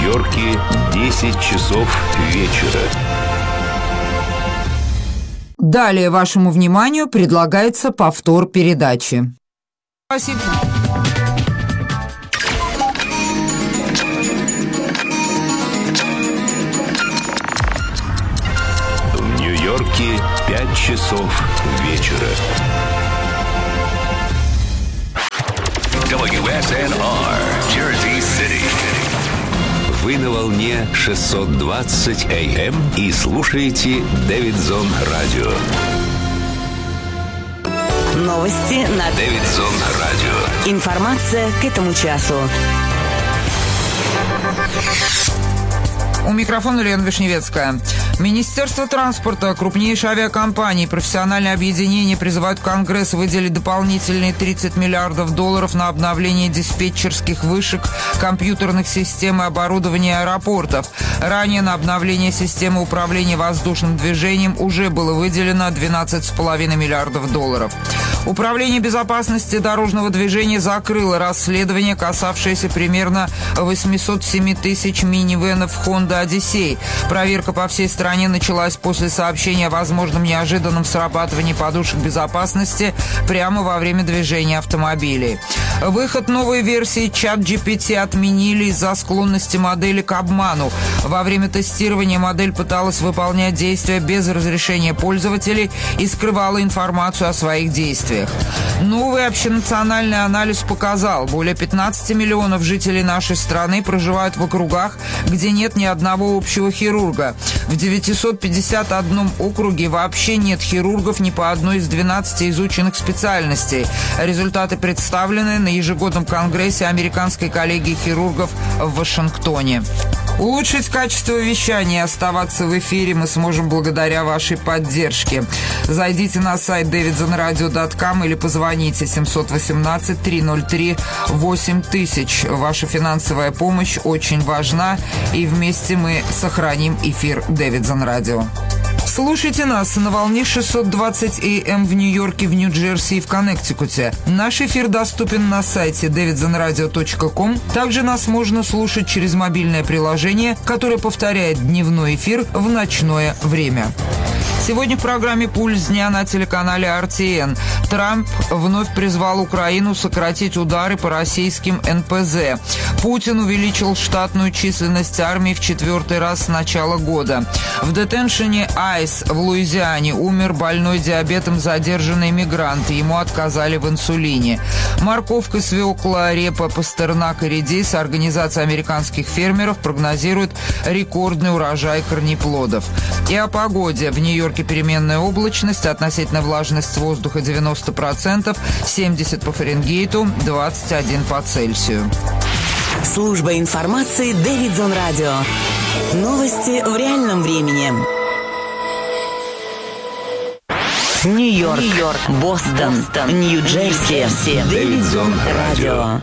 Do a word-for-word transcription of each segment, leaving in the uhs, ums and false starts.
Нью-Йорке десять часов вечера. Далее вашему вниманию предлагается повтор передачи. Спасибо. В Нью-Йорке пять часов вечера. дабл ю эс эн ар, Jersey City. Вы на волне шестьсот двадцать эй эм и слушаете Дэвидсон Радио. Новости на Дэвидсон Радио. Информация к этому часу. У микрофона Лена Вишневецкая. Министерство транспорта, крупнейшие авиакомпании, профессиональные объединения призывают Конгресс выделить дополнительные тридцать миллиардов долларов на обновление диспетчерских вышек, компьютерных систем и оборудования аэропортов. Ранее на обновление системы управления воздушным движением уже было выделено двенадцать с половиной миллиардов долларов. Управление безопасности дорожного движения закрыло расследование, касавшееся примерно восемьсот семь тысяч минивенов Honda Odyssey. Проверка по всей стране началась после сообщения о возможном неожиданном срабатывании подушек безопасности прямо во время движения автомобилей. Выход новой версии чат джи пи ти отменили из-за склонности модели к обману. Во время тестирования модель пыталась выполнять действия без разрешения пользователей и скрывала информацию о своих действиях. Новый общенациональный анализ показал, более пятнадцать миллионов жителей нашей страны проживают в округах, где нет ни одного общего хирурга. В девятисот пятидесяти одном округе вообще нет хирургов ни по одной из двенадцати изученных специальностей. Результаты представлены на ежегодном конгрессе Американской коллегии хирургов в Вашингтоне. Улучшить качество вещания и оставаться в эфире мы сможем благодаря вашей поддержке. Зайдите на сайт дэвидсон радио точка ком или позвоните семь один восемь три ноль три восемь тысяч. Ваша финансовая помощь очень важна, и вместе мы сохраним эфир Дэвидсон Радио. Слушайте нас на волне шестьсот двадцать эй эм в Нью-Йорке, в Нью-Джерси и в Коннектикуте. Наш эфир доступен на сайте дэвидсон радио точка ком. Также нас можно слушать через мобильное приложение, которое повторяет дневной эфир в ночное время. Сегодня в программе «Пульс дня» на телеканале эр ти эн. Трамп вновь призвал Украину сократить удары по российским эн пэ зэ. Путин увеличил штатную численность армии в четвертый раз с начала года. В детеншене Айс в Луизиане умер больной диабетом задержанный мигрант. Ему отказали в инсулине. Морковка, свекла, репа, пастернак и редис Организация американских фермеров прогнозирует рекордный урожай корнеплодов. И о погоде. В Нью-Йорке переменная облачность, относительная влажность воздуха девяносто процентов, семьдесят по Фаренгейту, двадцать один по Цельсию. Служба информации Дэвидсон Радио. Новости в реальном времени. Нью-Йорк, Нью-Йорк, Бостон, Бостон, Нью-Джерси, Дэвидсон Радио.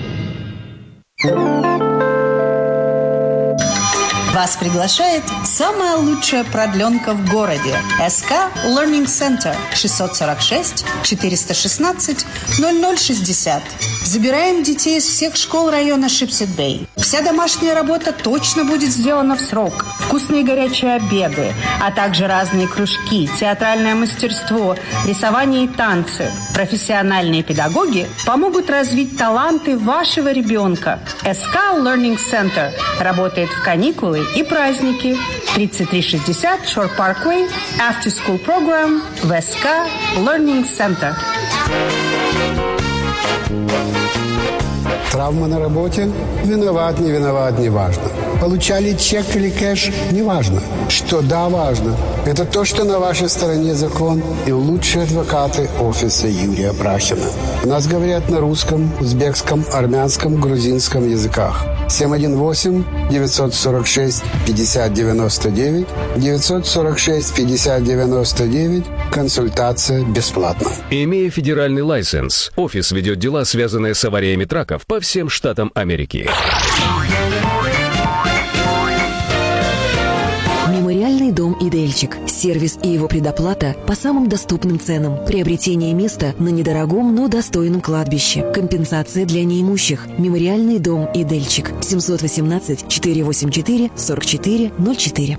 Вас приглашает самая лучшая продленка в городе. эс ка Learning Center шестьсот сорок шесть четыреста шестнадцать ноль ноль шестьдесят. Забираем детей из всех школ района Шипсет-Бэй. Вся домашняя работа точно будет сделана в срок. Вкусные горячие обеды, а также разные кружки, театральное мастерство, рисование и танцы. Профессиональные педагоги помогут развить таланты вашего ребенка. эс ка Learning Center работает в каникулы и праздники. тридцать три шестьдесят Shore Parkway, After School Program в эс ка Learning Center. Травма на работе? Виноват, не виноват, не важно. Получали чек или кэш? Не важно. Что да, важно. Это то, что на вашей стороне закон и лучшие адвокаты офиса Юрия Брахина. У нас говорят на русском, узбекском, армянском, грузинском языках. семь один восемь девятьсот сорок шесть пятьдесят девяносто девять девятьсот сорок шесть пятьдесят девяносто девять. Консультация бесплатна. Имея федеральный лайсенс, офис ведет дела, связанные с авариями траков по всем штатам Америки. Мемориальный Мемориальный дом «Идельчик». Сервис и его предоплата по самым доступным ценам. Приобретение места на недорогом, но достойном кладбище. Компенсация для неимущих. Мемориальный дом «Идельчик». семьсот восемнадцать четыреста восемьдесят четыре сорок четыре ноль четыре.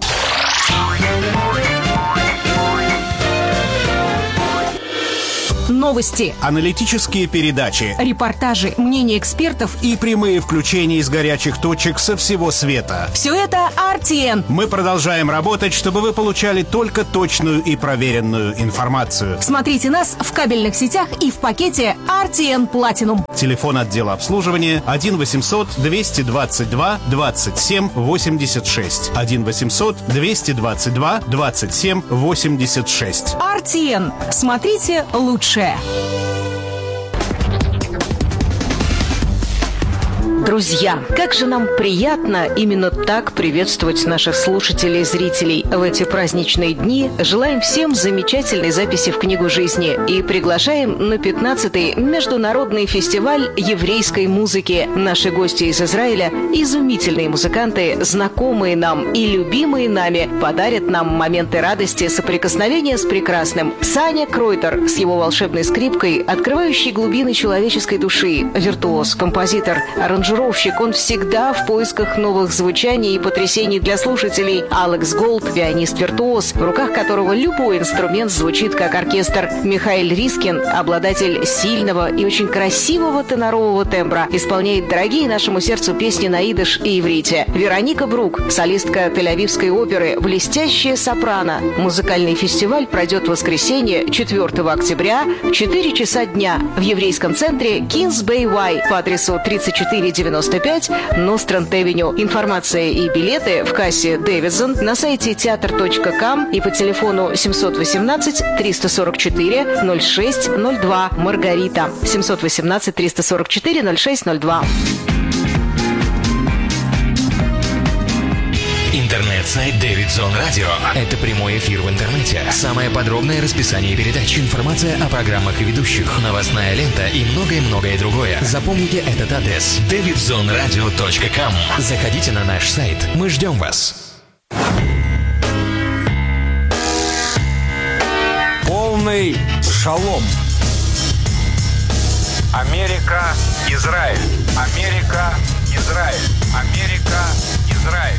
Новости, аналитические передачи, репортажи, мнения экспертов и прямые включения из горячих точек со всего света. Все это ар ти эн. Мы продолжаем работать, чтобы вы получали только точную и проверенную информацию. Смотрите нас в кабельных сетях и в пакете ар ти эн Platinum. Телефон отдела обслуживания один восемьсот двести двадцать два двадцать семь восемьдесят шесть. один восемьсот двести двадцать два двадцать семь восемьдесят шесть. ар ти эн. Смотрите лучше. Друзья, как же нам приятно именно так приветствовать наших слушателей и зрителей в эти праздничные дни. Желаем всем замечательной записи в книгу жизни и приглашаем на пятнадцатый международный фестиваль еврейской музыки. Наши гости из Израиля, изумительные музыканты, знакомые нам и любимые нами, подарят нам моменты радости, соприкосновения с прекрасным. Саня Кройтер с его волшебной скрипкой, открывающей глубины человеческой души, виртуоз, композитор, аранжировщик. Он всегда в поисках новых звучаний и потрясений для слушателей. Алекс Голд, пианист-виртуоз, в руках которого любой инструмент звучит как оркестр. Михаил Рискин, обладатель сильного и очень красивого тенорового тембра, исполняет дорогие нашему сердцу песни на идиш и иврите. Вероника Брук, солистка Тель-Авивской оперы, блестящая сопрано. Музыкальный фестиваль пройдет в воскресенье, четвёртого октября, в четыре часа дня в еврейском центре Kings Bay Y по адресу тридцать четыре девяносто пять Нострант-Эвеню. Информация и билеты в кассе Дэвидсон на сайте театр точка ком и по телефону семьсот восемнадцать триста сорок четыре ноль шесть ноль два. Маргарита. семьсот восемнадцать триста сорок четыре ноль шесть ноль два. Интернет-сайт Дэвидсон Радио. Это прямой эфир в интернете. Самое подробное расписание передач, информация о программах и ведущих, новостная лента и многое-многое другое. Запомните этот адрес: дэвидсон радио точка ком. Заходите на наш сайт. Мы ждем вас. Полный шалом. Америка, Израиль. Америка, Израиль. Америка, Израиль.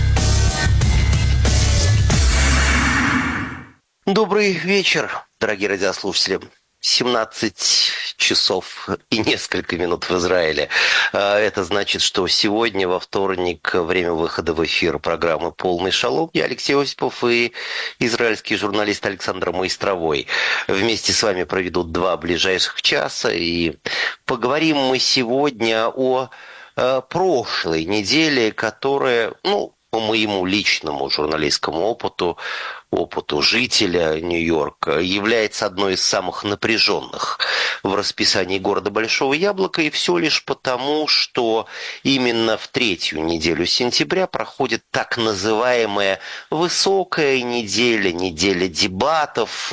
Добрый вечер, дорогие радиослушатели. семнадцать часов и несколько минут в Израиле. Это значит, что сегодня, во вторник, время выхода в эфир программы «Полный шалом». Я Алексей Осипов и израильский журналист Александр Майстровой. Вместе с вами проведут два ближайших часа. И поговорим мы сегодня о прошлой неделе, которая, ну, по моему личному журналистскому опыту, опыту жителя Нью-Йорка, является одной из самых напряженных в расписании города Большого Яблока, и все лишь потому, что именно в третью неделю сентября проходит так называемая высокая неделя, неделя дебатов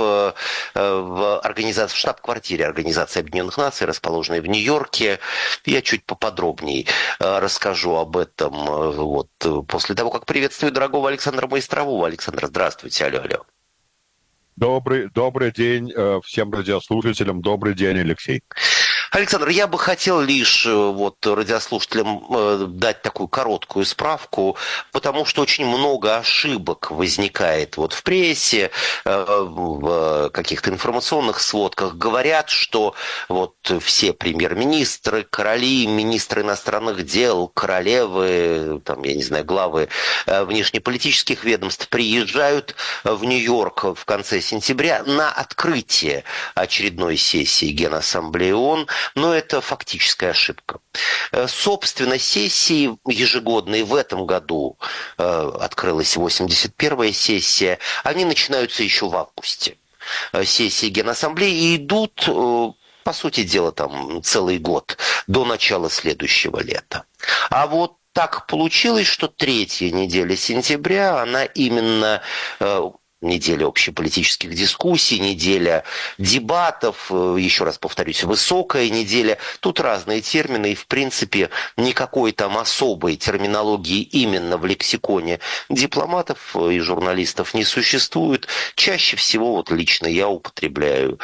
в организации, в штаб-квартире Организации Объединенных Наций, расположенной в Нью-Йорке. Я чуть поподробнее расскажу об этом вот после того, как приветствую дорогого Александра Майстрового. Александр, здравствуйте. Алло, алло. Добрый, добрый день э, всем радиослушателям. Добрый день, Алексей. Александр, я бы хотел лишь вот радиослушателям э, дать такую короткую справку, потому что очень много ошибок возникает вот в прессе, э, в каких-то информационных сводках. Говорят, что вот все премьер-министры, короли, министры иностранных дел, королевы, там, я не знаю, главы э, внешнеполитических ведомств приезжают в Нью-Йорк в конце сентября на открытие очередной сессии Генассамблеи ООН. Но это фактическая ошибка. Собственно, сессии ежегодные в этом году, открылась восемьдесят первая сессия, они начинаются еще в августе. Сессии Генассамблеи и идут, по сути дела, там целый год, до начала следующего лета. А вот так получилось, что третья неделя сентября, она именно неделя общеполитических дискуссий, неделя дебатов, еще раз повторюсь, высокая неделя. Тут разные термины, и, в принципе, никакой там особой терминологии именно в лексиконе дипломатов и журналистов не существует. Чаще всего, вот лично я употребляю,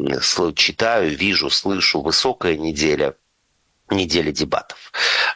читаю, вижу, слышу «высокая неделя». Неделя дебатов.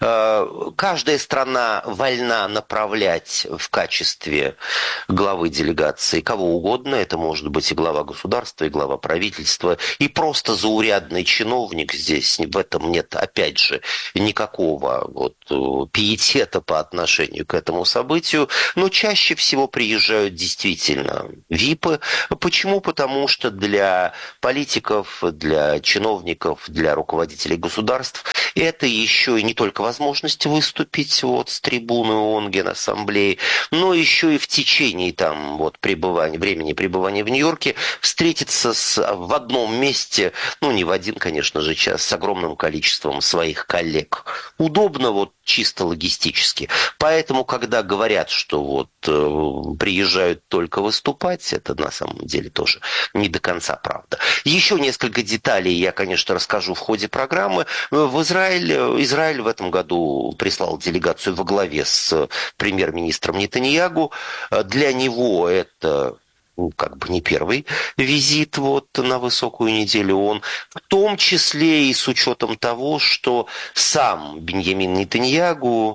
Каждая страна вольна направлять в качестве главы делегации кого угодно. Это может быть и глава государства, и глава правительства, и просто заурядный чиновник. Здесь в этом нет, опять же, никакого вот пиетета по отношению к этому событию. Но чаще всего приезжают действительно випы. Почему? Потому что для политиков, для чиновников, для руководителей государств это еще и не только возможность выступить вот с трибуны ООН, Генассамблеи, но еще и в течение там, вот, пребывания, времени пребывания в Нью-Йорке встретиться с, в одном месте, ну не в один, конечно же, час, с огромным количеством своих коллег. Удобно вот чисто логистически. Поэтому, когда говорят, что вот э, приезжают только выступать, это на самом деле тоже не до конца правда. Еще несколько деталей я, конечно, расскажу в ходе программы. В Израиль, Израиль в этом году прислал делегацию во главе с премьер-министром Нетаньягу. Для него это... Ну, как бы не первый визит вот на высокую неделю он, в том числе и с учетом того, что сам Биньямин Нетаньягу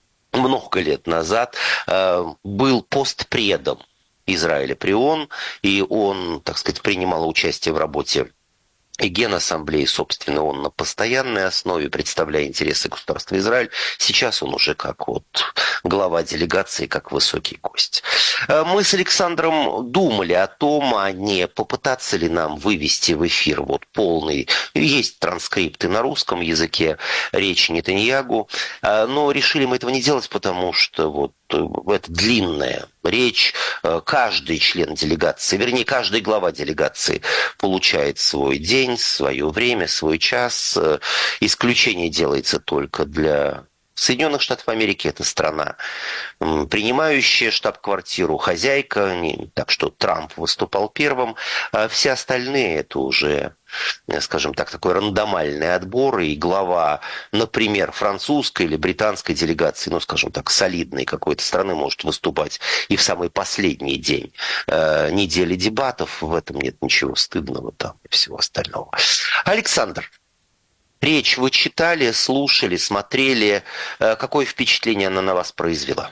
много лет назад э, был постпредом Израиля при ООН, и он, так сказать, принимал участие в работе и Генассамблеи, собственно, он на постоянной основе, представляя интересы государства Израиль. Сейчас он уже как вот глава делегации, как высокий гость. Мы с Александром думали о том, а не попытаться ли нам вывести в эфир вот полный... Есть транскрипты на русском языке речи Нетаньягу, но решили мы этого не делать, потому что вот это длинная речь. Каждый член делегации, вернее, каждый глава делегации получает свой день, свое время, свой час. Исключение делается только для Соединенных Штатов Америки. Это страна, принимающая штаб-квартиру, хозяйка. Так что Трамп выступал первым. А все остальные это уже, скажем так, такой рандомальный отбор. И глава, например, французской или британской делегации, ну, скажем так, солидной какой-то страны может выступать и в самый последний день э, недели дебатов. В этом нет ничего стыдного там и всего остального. Александр, речь вы читали, слушали, смотрели. Какое впечатление она на вас произвела?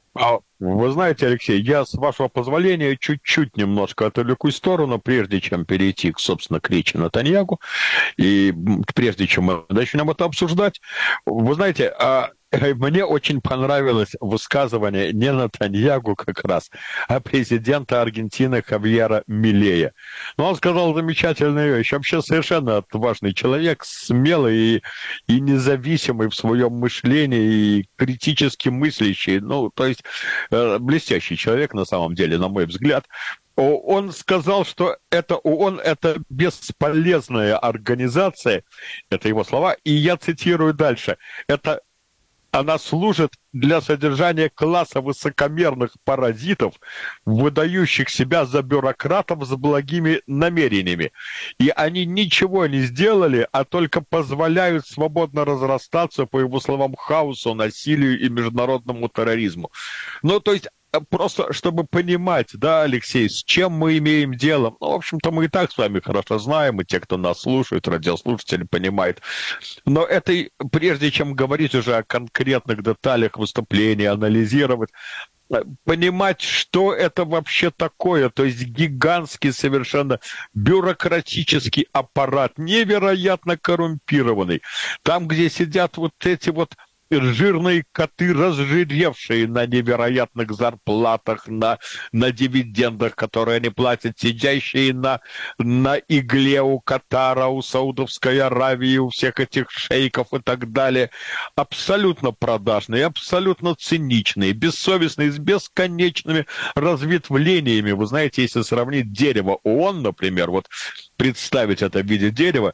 Вы знаете, Алексей, я, с вашего позволения, чуть-чуть немножко отвлекусь в сторону, прежде чем перейти, собственно, к речи Нетаньягу, и прежде чем мы начнем это обсуждать. Вы знаете, мне очень понравилось высказывание не Нетаньягу как раз, а президента Аргентины Хавьера Милея. Но он сказал замечательную вещь. Вообще совершенно отважный человек, смелый и, и независимый в своем мышлении, и критически мыслящий. Ну, то есть блестящий человек на самом деле, на мой взгляд. Он сказал, что это ООН – это бесполезная организация, это его слова, и я цитирую дальше, это она служит для содержания класса высокомерных паразитов, выдающих себя за бюрократов с благими намерениями. И они ничего не сделали, а только позволяют свободно разрастаться, по его словам, хаосу, насилию и международному терроризму. Ну, то есть, просто чтобы понимать, да, Алексей, с чем мы имеем дело. Ну, в общем-то, мы и так с вами хорошо знаем, и те, кто нас слушает, радиослушатели, понимают. Но это, прежде чем говорить уже о конкретных деталях выступления, анализировать, понимать, что это вообще такое, то есть гигантский совершенно бюрократический аппарат, невероятно коррумпированный. Там, где сидят вот эти вот жирные коты, разжиревшие на невероятных зарплатах, на, на дивидендах, которые они платят, сидящие на, на игле у Катара, у Саудовской Аравии, у всех этих шейков и так далее. Абсолютно продажные, абсолютно циничные, бессовестные, с бесконечными разветвлениями. Вы знаете, если сравнить дерево ООН, например, вот представить это в виде дерева,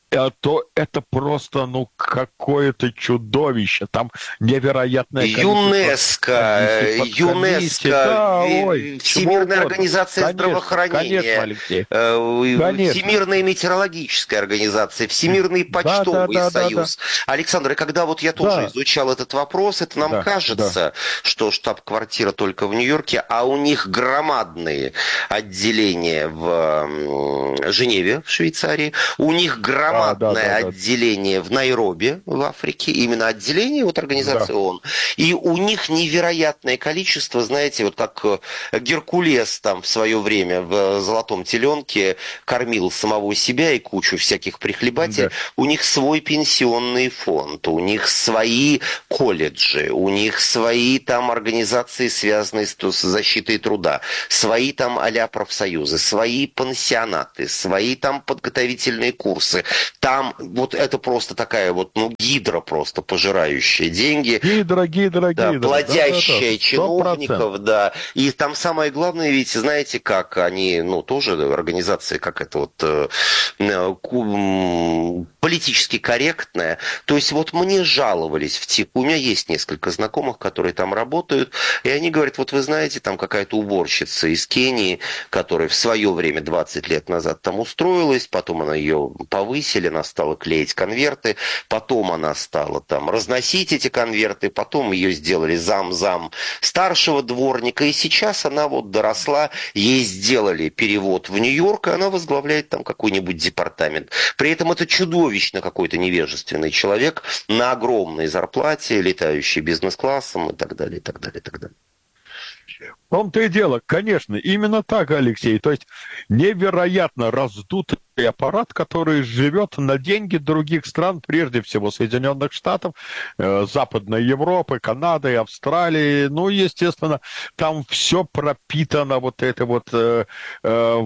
то это просто, ну, какое-то чудовище. Там невероятное ЮНЕСКО, ЮНЕСКО, да, ой, Всемирная организация конечно, здравоохранения, конечно, Алексей. Конечно. Всемирная метеорологическая организация, Всемирный почтовый да, да, союз. Да, да, да. Александр, и когда вот я тоже да. изучал этот вопрос, это нам да, кажется, да. что штаб-квартира только в Нью-Йорке, а у них громадные отделения в Женеве, в Швейцарии, у них громадные Да, да, да, отделение да. в Найроби, в Африке, именно отделение вот организации да. ООН. И у них невероятное количество, знаете, вот как Геркулес там в свое время в «Золотом теленке» кормил самого себя и кучу всяких прихлебателей. Да. У них свой пенсионный фонд, у них свои колледжи, у них свои там организации, связанные с защитой труда, свои там а-ля профсоюзы, свои пансионаты, свои там подготовительные курсы. Там вот это просто такая вот, ну, гидра просто, пожирающая деньги. Гидра, гидра, да, гидра. Плодящая да, да, да. чиновников, да. И там самое главное, ведь, знаете, как они, ну, тоже организация, как это вот, э, э, политически корректная. То есть вот мне жаловались в типа, у меня есть несколько знакомых, которые там работают, и они говорят, вот вы знаете, там какая-то уборщица из Кении, которая в свое время, двадцать лет назад, там устроилась, потом она ее повысили, она стала клеить конверты, потом она стала там разносить эти конверты, потом ее сделали зам-зам старшего дворника, и сейчас она вот доросла, ей сделали перевод в Нью-Йорк, и она возглавляет там какой-нибудь департамент. При этом это чудовищно какой-то невежественный человек на огромной зарплате, летающий бизнес-классом и так далее, и так далее, и так далее. В том-то и дело, конечно, именно так, Алексей. То есть невероятно раздутый аппарат, который живет на деньги других стран, прежде всего Соединенных Штатов, э, Западной Европы, Канады, Австралии. Ну, естественно, там все пропитано вот это вот... Э, э,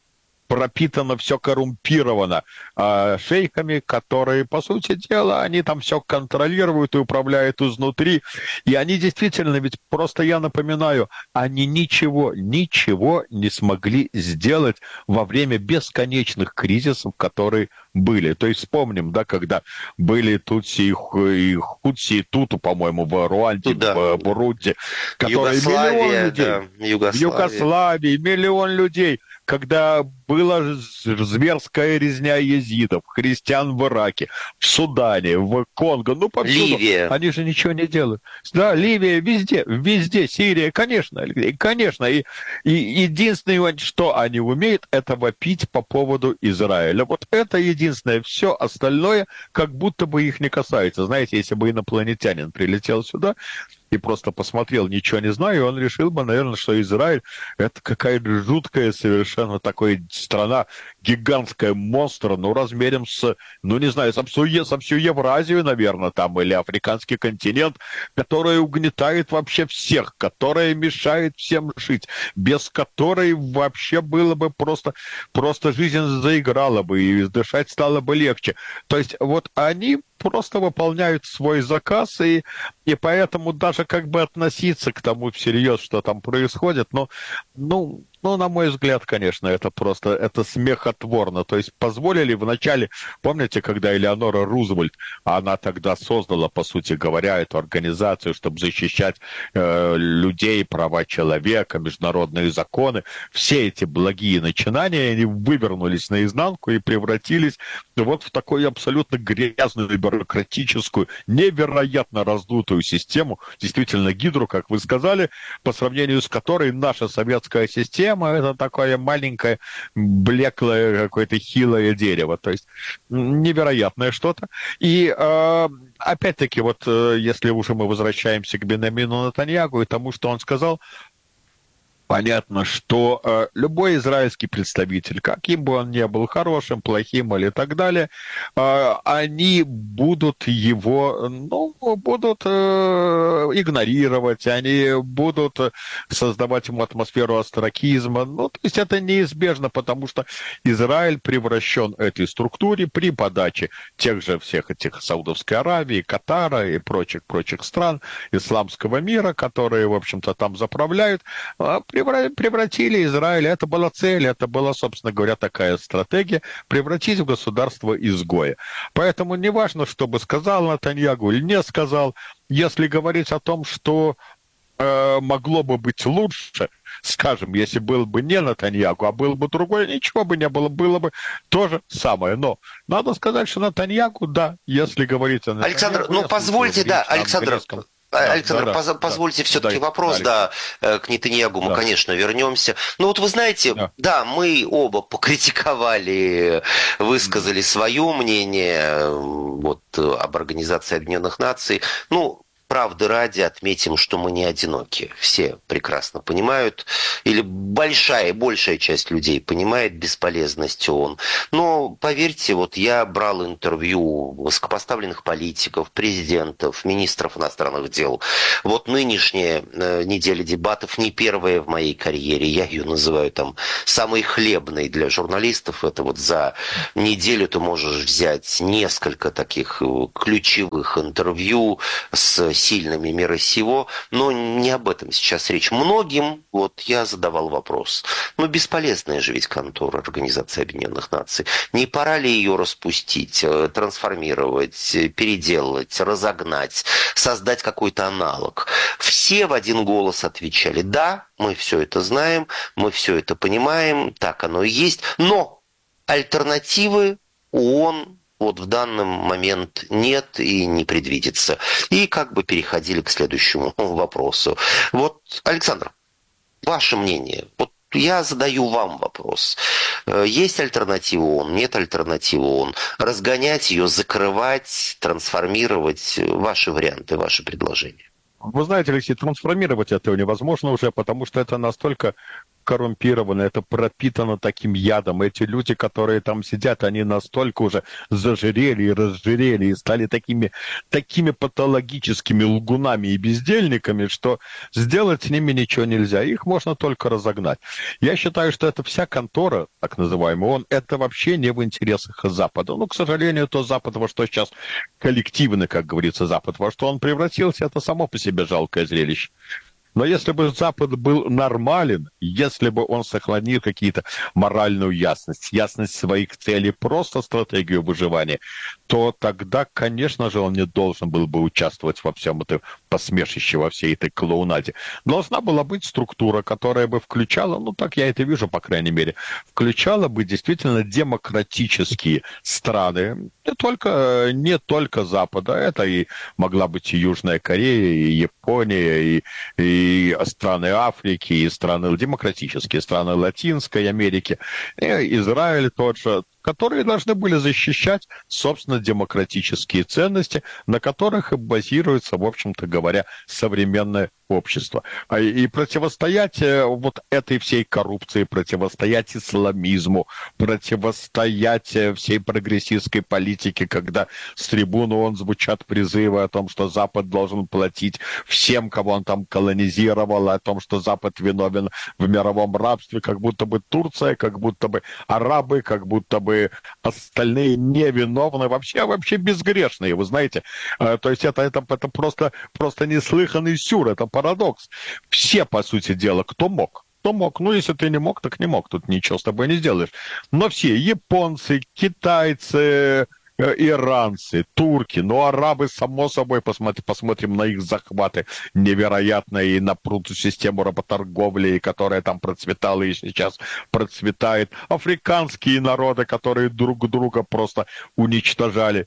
пропитано все коррумпировано э, шейхами, которые, по сути дела, они там все контролируют и управляют изнутри. И они действительно, ведь просто я напоминаю, они ничего, ничего не смогли сделать во время бесконечных кризисов, которые были. То есть вспомним, да, когда были Тутси и Хутси и Туту, по-моему, в Руанде, да. в Бурунди, которые миллион людей, да. Югославия. в Югославии, миллион людей, когда была зверская резня езидов, христиан в Ираке, в Судане, в Конго, ну, повсюду. Ливия. Они же ничего не делают. Да, Ливия везде, везде, Сирия, конечно, конечно. И, и единственное, что они умеют, это вопить по поводу Израиля. Вот это единственное. Все остальное как будто бы их не касается. Знаете, если бы инопланетянин прилетел сюда и просто посмотрел, ничего не знаю, он решил бы, наверное, что Израиль — это какая-то жуткая совершенно такая страна, гигантская монстр, ну, размером с, ну, не знаю, со всю, со всю Евразию, наверное, там, или африканский континент, которая угнетает вообще всех, которая мешает всем жить, без которой вообще было бы просто, просто жизнь заиграла бы, и дышать стало бы легче. То есть вот они просто выполняют свой заказ, и, и поэтому даже как бы относиться к тому всерьез, что там происходит, но, ну, ну, на мой взгляд, конечно, это просто, это смехотворно. То есть позволили вначале, помните, когда Элеонора Рузвельт, она тогда создала, по сути говоря, эту организацию, чтобы защищать э, людей, права человека, международные законы, все эти благие начинания, они вывернулись наизнанку и превратились вот в такую абсолютно грязную, бюрократическую, невероятно раздутую систему, действительно гидру, как вы сказали, по сравнению с которой наша советская система это такое маленькое, блеклое, какое-то хилое дерево. То есть невероятное что-то. И э, опять-таки, вот если уже мы возвращаемся к Беньямину Нетаньяху и тому, что он сказал, понятно, что э, любой израильский представитель, каким бы он ни был, хорошим, плохим или так далее, э, они будут его, ну, будут э, игнорировать, они будут создавать ему атмосферу остракизма. Ну, то есть это неизбежно, потому что Израиль превращен этой структуре при подаче тех же всех этих Саудовской Аравии, Катара и прочих-прочих стран исламского мира, которые, в общем-то, там заправляют, превратили Израиль, это была цель, это была, собственно говоря, такая стратегия, превратить в государство-изгоя. Поэтому неважно, что бы сказал Нетаньяху или не сказал, если говорить о том, что э, могло бы быть лучше, скажем, если был бы не Нетаньяху, а был бы другой, ничего бы не было, было бы то же самое. Но надо сказать, что Нетаньяху, да, если говорить о Нетаньяху... Александр, ну позвольте, да, Александр... Да, Александр, да, поз- да, позвольте да, все-таки да, вопрос, да, да, к Нетаньяху мы, да. конечно, вернемся. Ну вот вы знаете, да. да, мы оба покритиковали, высказали свое мнение вот, об Организации Объединенных Наций. Ну, правды ради отметим, что мы не одиноки. Все прекрасно понимают, или большая, большая часть людей понимает бесполезность ООН. Но, поверьте, вот я брал интервью высокопоставленных политиков, президентов, министров иностранных дел. Вот нынешняя э, неделя дебатов не первая в моей карьере. Я ее называю там самой хлебной для журналистов. Это вот за неделю ты можешь взять несколько таких ключевых интервью с сильными мира сего, но не об этом сейчас речь. Многим, вот я задавал вопрос, ну бесполезная же ведь контора Организации Объединенных Наций. Не пора ли ее распустить, трансформировать, переделать, разогнать, создать какой-то аналог? Все в один голос отвечали, да, мы все это знаем, мы все это понимаем, так оно и есть, но альтернативы ООН вот в данный момент нет и не предвидится. И как бы переходили к следующему вопросу. Вот, Александр, ваше мнение. Вот я задаю вам вопрос. Есть альтернатива ООН, нет альтернативы ООН? Разгонять ее, закрывать, трансформировать? Ваши варианты, ваши предложения. Вы знаете, Алексей, трансформировать этого невозможно уже, потому что это настолько коррумпировано, это пропитано таким ядом. Эти люди, которые там сидят, они настолько уже зажирели и разжирели, и стали такими, такими патологическими лгунами и бездельниками, что сделать с ними ничего нельзя. Их можно только разогнать. Я считаю, что эта вся контора, так называемая ООН, это вообще не в интересах Запада. Ну, к сожалению, то Запад, во что сейчас коллективно, как говорится, Запад, во что он превратился, это само по себе жалкое зрелище. Но если бы Запад был нормален, если бы он сохранил какие-то моральную ясность, ясность своих целей, просто стратегию выживания, то тогда, конечно же, он не должен был бы участвовать во всем этом посмешище, во всей этой клоунаде. Должна была быть структура, которая бы включала, ну так я это вижу, по крайней мере, включала бы действительно демократические страны, не только, не только Запада, это и могла быть и Южная Корея, и Япония, и, и страны Африки, и страны демократические, страны Латинской Америки, и Израиль тот же, которые должны были защищать, собственно, демократические ценности, на которых и базируется, в общем-то говоря, современное общество. И противостоять вот этой всей коррупции, противостоять исламизму, противостоять всей прогрессистской политике, когда с трибуны он звучат призывы о том, что Запад должен платить всем, кого он там колонизировал, о том, что Запад виновен в мировом рабстве, как будто бы Турция, как будто бы арабы, как будто бы остальные невиновны, вообще, вообще безгрешные, вы знаете. То есть это, это, это просто, просто неслыханный сюр, это парадокс. Все, по сути дела, кто мог. Кто мог? Ну, если ты не мог, так не мог. Тут ничего с тобой не сделаешь. Но все, японцы, китайцы, иранцы, турки, ну, арабы, само собой, посмотри, посмотрим на их захваты невероятные и на прутую систему работорговли, которая там процветала и сейчас процветает. Африканские народы, которые друг друга просто уничтожали.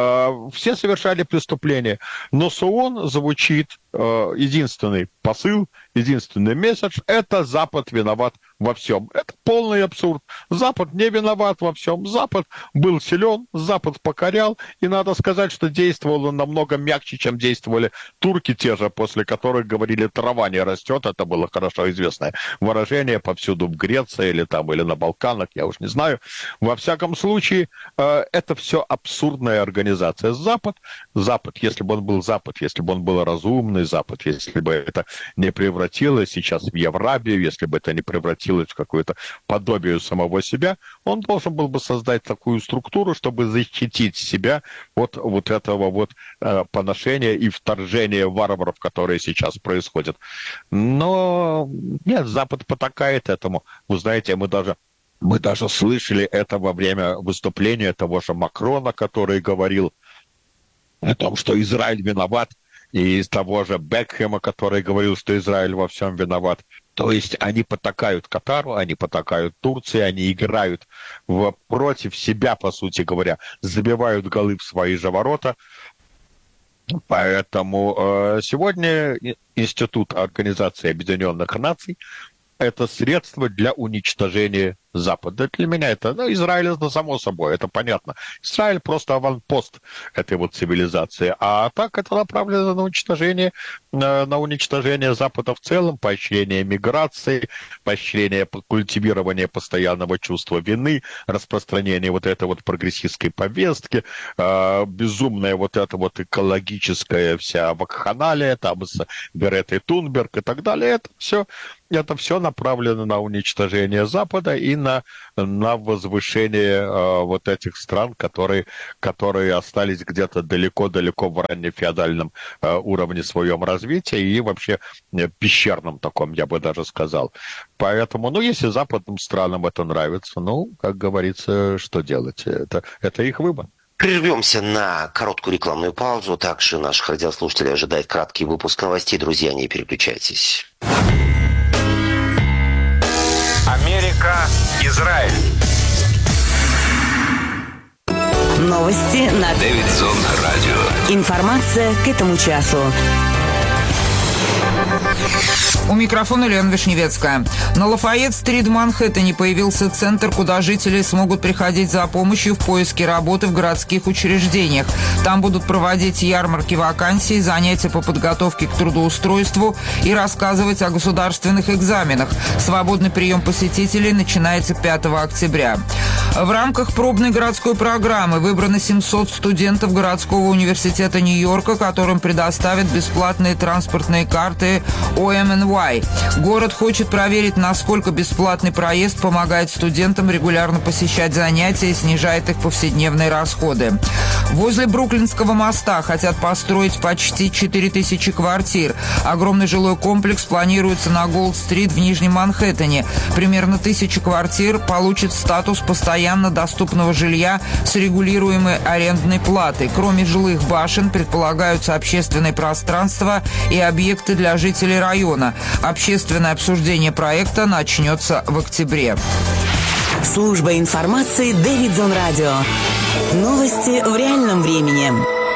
Все совершали преступления. Но с ООН звучит единственный посыл, единственный месседж – это Запад виноват во всем. Это полный абсурд. Запад не виноват во всем. Запад был силен, Запад покорял, и надо сказать, что действовал он намного мягче, чем действовали турки те же, после которых говорили «трава не растет». Это было хорошо известное выражение повсюду в Греции или там, или на Балканах, я уж не знаю. Во всяком случае, это все абсурдная организация. Запад Запад, если бы он был Запад, если бы он был разумный Запад, если бы это не превратилось сейчас в Еврабию, если бы это не превратилось в какое-то подобие самого себя, он должен был бы создать такую структуру, чтобы защитить себя от вот этого вот э, поношения и вторжения варваров, которые сейчас происходят. Но нет, Запад потакает этому. Вы знаете, мы даже Мы даже слышали это во время выступления того же Макрона, который говорил о том, что Израиль виноват, и из того же Бекхэма, который говорил, что Израиль во всем виноват. То есть они потакают Катару, они потакают Турции, они играют в, против себя, по сути говоря, забивают голы в свои же ворота. Поэтому э, сегодня Институт Организации Объединенных Наций – это средство для уничтожения Запада. Для меня это, ну, Израиль, это само собой, это понятно. Израиль просто аванпост этой вот цивилизации. А так это направлено на уничтожение, на, на уничтожение Запада в целом, поощрение миграции, поощрение культивирования постоянного чувства вины, распространение вот этой вот прогрессистской повестки, э, безумная вот эта вот экологическая вся вакханалия, там с Гретой Тунберг и так далее. Это все, это все направлено на уничтожение Запада и на, на возвышение э, вот этих стран, которые, которые остались где-то далеко-далеко в раннефеодальном э, уровне своем развития и вообще э, пещерном таком, я бы даже сказал. Поэтому, ну, если западным странам это нравится, ну, как говорится, что делать? Это, это их выбор. Прервемся на короткую рекламную паузу. Также наших радиослушателей ожидает краткий выпуск новостей. Друзья, не переключайтесь. Америка, Израиль. Новости на Дэвидсон Радио. Информация к этому часу. У микрофона Лена Вишневецкая. На Лафайет-стрит в Манхэттене появился центр, куда жители смогут приходить за помощью в поиске работы в городских учреждениях. Там будут проводить ярмарки вакансий, занятия по подготовке к трудоустройству и рассказывать о государственных экзаменах. Свободный прием посетителей начинается пятого октября. В рамках пробной городской программы выбрано семьсот студентов городского университета Нью-Йорка, которым предоставят бесплатные транспортные карты о эм эн уай. Город хочет проверить, насколько бесплатный проезд помогает студентам регулярно посещать занятия и снижает их повседневные расходы. Возле Бруклинского моста хотят построить почти четыре тысячи квартир. Огромный жилой комплекс планируется на Голд-стрит в Нижнем Манхэттене. Примерно тысяча квартир получит статус постоянно доступного жилья с регулируемой арендной платой. Кроме жилых башен предполагаются общественные пространства и объекты для жителей района. Общественное обсуждение проекта начнется в октябре. Служба информации Дэвидсон Радио. Новости в реальном времени.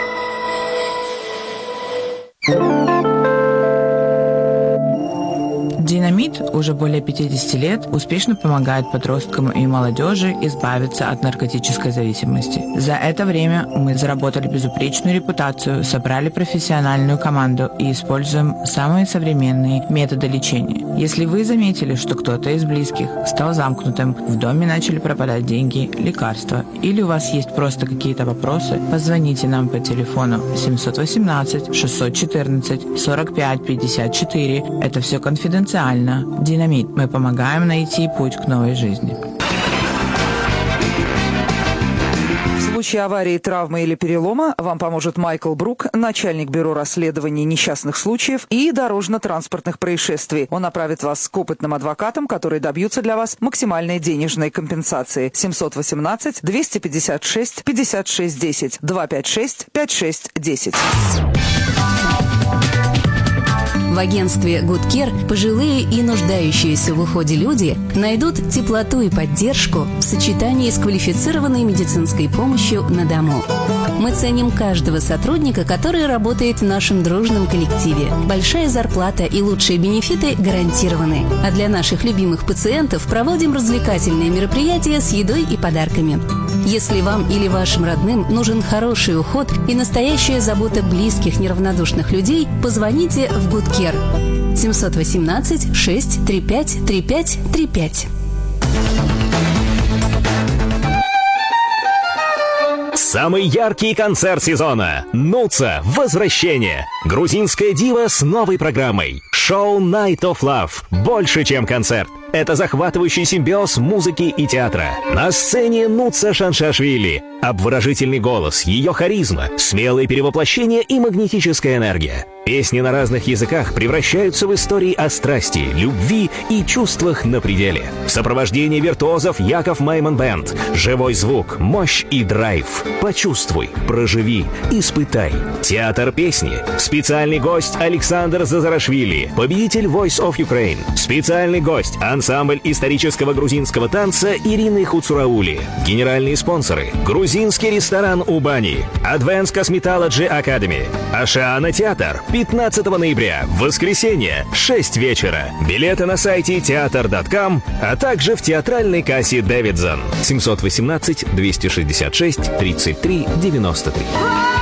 Динамит уже более пятьдесят лет успешно помогает подросткам и молодежи избавиться от наркотической зависимости. За это время мы заработали безупречную репутацию, собрали профессиональную команду и используем самые современные методы лечения. Если вы заметили, что кто-то из близких стал замкнутым, в доме начали пропадать деньги, лекарства, или у вас есть просто какие-то вопросы, позвоните нам по телефону семь один восемь шесть один четыре сорок пять пятьдесят четыре. Это все конфиденциально. Динамит. Мы помогаем найти путь к новой жизни. В случае аварии, травмы или перелома вам поможет Майкл Брук, начальник бюро расследований несчастных случаев и дорожно-транспортных происшествий. Он направит вас к опытным адвокатам, которые добьются для вас максимальной денежной компенсации. семь один восемь два пять шесть пятьдесят шесть десять два пять шесть пять шесть десять. В агентстве Good Care пожилые и нуждающиеся в уходе люди найдут теплоту и поддержку в сочетании с квалифицированной медицинской помощью на дому. Мы ценим каждого сотрудника, который работает в нашем дружном коллективе. Большая зарплата и лучшие бенефиты гарантированы. А для наших любимых пациентов проводим развлекательные мероприятия с едой и подарками. Если вам или вашим родным нужен хороший уход и настоящая забота близких неравнодушных людей, позвоните в Good Care. семь один восемь шесть три пять три пять три пять. Самый яркий концерт сезона. Нуца. Возвращение. Грузинская дива с новой программой. Шоу Night of Love. Больше, чем концерт. Это захватывающий симбиоз музыки и театра. На сцене Нуца Шаншашвили. Обворожительный голос, ее харизма, смелые перевоплощения и магнетическая энергия. Песни на разных языках превращаются в истории о страсти, любви и чувствах на пределе. В сопровождении виртуозов Яков Майман Бэнд. Живой звук, мощь и драйв. Почувствуй, проживи, испытай. Театр песни. Специальный гость Александр Зазарашвили, победитель Voice of Ukraine. Специальный гость ансамбль исторического грузинского танца Ирины Хуцураули. Генеральные спонсоры. Грузинский ресторан Убани. Advanced Cosmetology Academy. Ашана театр. пятнадцатого ноября, воскресенье, шесть вечера. Билеты на сайте театр точка ком, а также в театральной кассе Дэвидсон. семь один восемь, двести шестьдесят шесть, тридцать три девяносто три.